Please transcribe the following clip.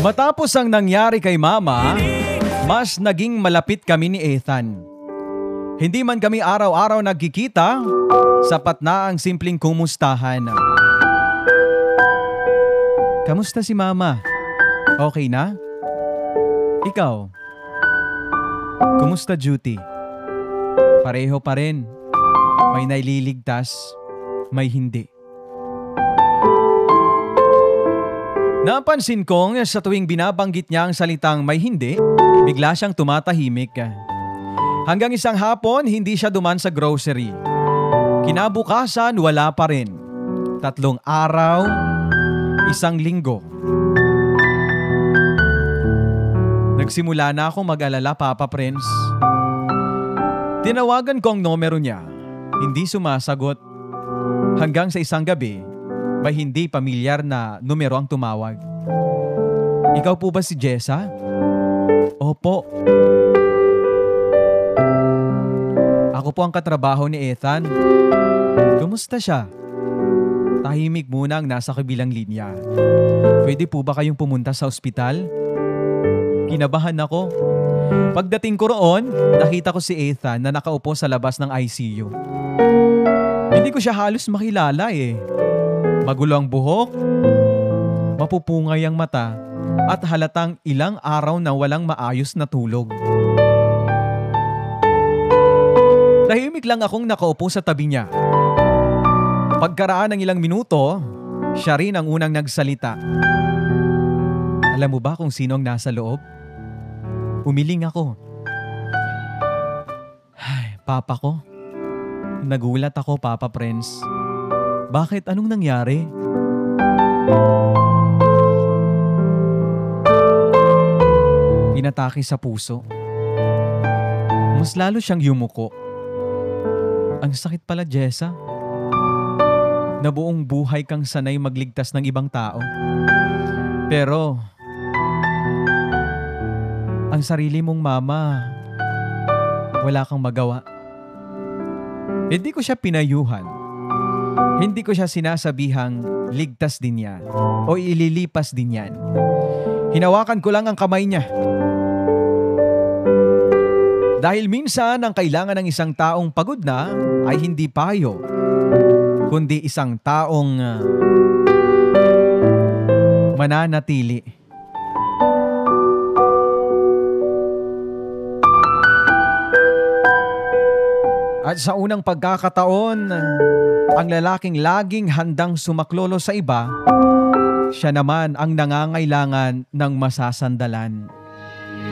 Matapos ang nangyari kay Mama, mas naging malapit kami ni Ethan. Hindi man kami araw-araw nagkikita, sapat na ang simpleng kumustahan. Kamusta si Mama? Okay na? Ikaw? Kumusta duty? Pareho pa rin. May naililigtas, may hindi. Napansin kong sa tuwing binabanggit niya ang salitang may hindi, bigla siyang tumatahimik. Hanggang isang hapon, hindi siya duman sa grocery. Kinabukasan, wala pa rin. 3 araw, 1 linggo. Nagsimula na akong mag-alala, Papa Prince. Tinawagan ko ang numero niya. Hindi sumasagot. Hanggang sa isang gabi, may hindi pamilyar na numero ang tumawag. Ikaw po ba si Jessa? Opo. Ako po ang katrabaho ni Ethan. Kumusta siya? Tahimik muna ang nasa kabilang linya. Pwede po ba kayong pumunta sa ospital? Kinabahan ako. Pagdating ko roon, nakita ko si Ethan na nakaupo sa labas ng ICU. Hindi ko siya halos makilala eh. Magulo ang buhok, mapupungay ang mata, at halatang ilang araw na walang maayos na tulog. Tahimik lang akong nakaupo sa tabi niya. Pagkaraan ng ilang minuto, siya rin ang unang nagsalita. Alam mo ba kung sino ang nasa loob? Umiling ako. Ay, Papa ko. Nagulat ako, Papa Prince. Bakit? Anong nangyari? Inatake sa puso. Mas lalo siyang yumuko. Ang sakit pala, Jessa. Na buong buhay kang sanay magligtas ng ibang tao. Pero, ang sarili mong mama, wala kang magawa. Hindi ko siya pinayuhan. Hindi ko siya sinasabihang ligtas din yan o ililipas din yan. Hinawakan ko lang ang kamay niya. Dahil minsan ang kailangan ng isang taong pagod na ay hindi payo, kundi isang taong mananatili. At sa unang pagkakataon, ang lalaking laging handang sumaklolo sa iba, siya naman ang nangangailangan ng masasandalan.